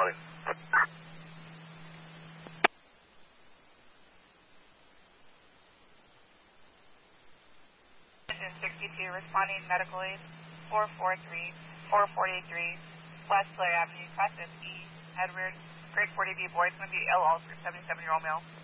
responding. 62 responding medical aid 443 West Blair Avenue, Class E, Edward, grade 40B boy, it's going to be LL for 77-year-old male.